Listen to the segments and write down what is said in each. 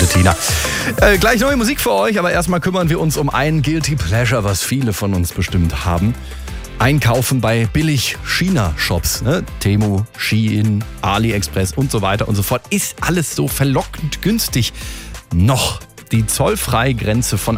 gute Tina. Gleich neue Musik für euch, aber erstmal kümmern wir uns um ein Guilty Pleasure, was viele von uns bestimmt haben. Einkaufen bei Billig-China-Shops, ne? Temu, Shein, AliExpress und so weiter und so fort. Ist alles so verlockend günstig. Noch die Zollfreigrenze von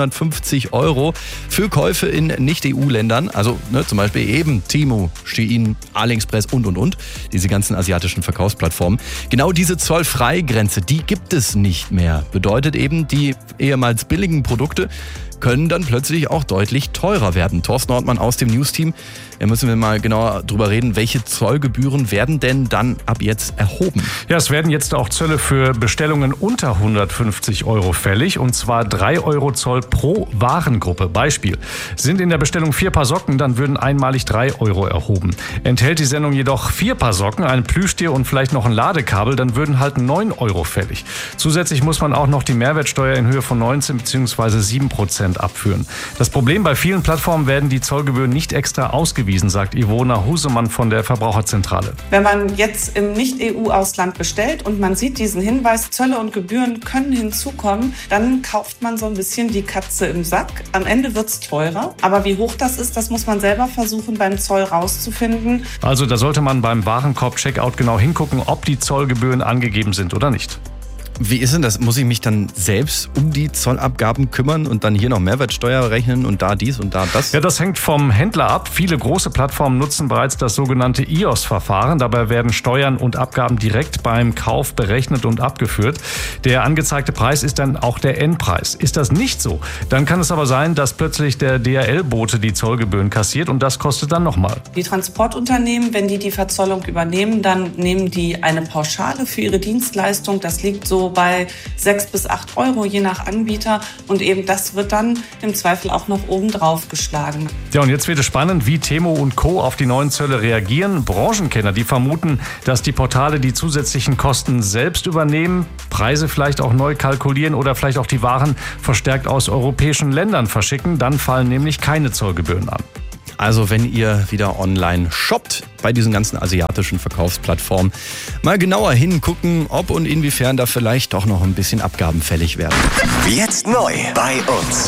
150 € für Käufe in Nicht-EU-Ländern, also zum Beispiel eben Temu, Shein, AliExpress und. Diese ganzen asiatischen Verkaufsplattformen. Genau diese Zollfreigrenze, die gibt es nicht mehr. Bedeutet eben, die ehemals billigen Produkte können dann plötzlich auch deutlich teurer werden. Thorsten Ortmann aus dem News-Team. Da müssen wir mal genauer drüber reden, welche Zollgebühren werden denn dann ab jetzt erhoben? Ja, es werden jetzt auch Zölle für Bestellungen unter 150 € fällig, und zwar 3 € Zoll pro Warengruppe. Beispiel: Sind in der Bestellung 4 Paar Socken, dann würden einmalig 3 € erhoben. Enthält die Sendung jedoch 4 Paar Socken, ein Plüschtier und vielleicht noch ein Ladekabel, dann würden halt 9 € fällig. Zusätzlich muss man auch noch die Mehrwertsteuer in Höhe von 19 bzw. 7% abführen. Das Problem: Bei vielen Plattformen werden die Zollgebühren nicht extra ausgewiesen, sagt Ivona Husemann von der Verbraucherzentrale. Wenn man jetzt im Nicht-EU-Ausland bestellt und man sieht diesen Hinweis, Zölle und Gebühren können hinzukommen, dann kauft man so ein bisschen die Katze im Sack. Am Ende wird es teurer, aber wie hoch das ist, das muss man selber versuchen beim Zoll rauszufinden. Also da sollte man beim Warenkorb-Checkout genau hingucken, ob die Zollgebühren angegeben sind oder nicht. Wie ist denn das? Muss ich mich dann selbst um die Zollabgaben kümmern und dann hier noch Mehrwertsteuer rechnen und da dies und da das? Ja, das hängt vom Händler ab. Viele große Plattformen nutzen bereits das sogenannte IOS-Verfahren. Dabei werden Steuern und Abgaben direkt beim Kauf berechnet und abgeführt. Der angezeigte Preis ist dann auch der Endpreis. Ist das nicht so, dann kann es aber sein, dass plötzlich der DHL-Bote die Zollgebühren kassiert, und das kostet dann nochmal. Die Transportunternehmen, wenn die Verzollung übernehmen, dann nehmen die eine Pauschale für ihre Dienstleistung. Das liegt so bei 6 bis 8 €, je nach Anbieter. Und eben das wird dann im Zweifel auch noch oben drauf geschlagen. Ja, und jetzt wird es spannend, wie Temu und Co. auf die neuen Zölle reagieren. Branchenkenner, die vermuten, dass die Portale die zusätzlichen Kosten selbst übernehmen, Preise vielleicht auch neu kalkulieren oder vielleicht auch die Waren verstärkt aus europäischen Ländern verschicken. Dann fallen nämlich keine Zollgebühren an. Also wenn ihr wieder online shoppt bei diesen ganzen asiatischen Verkaufsplattformen, mal genauer hingucken, ob und inwiefern da vielleicht doch noch ein bisschen Abgaben fällig werden. Jetzt neu bei uns.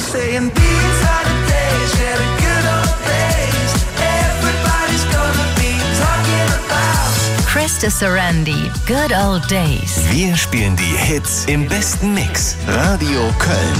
Krista Sarandi, Good Old Days. Wir spielen die Hits im besten Mix. Radio Köln.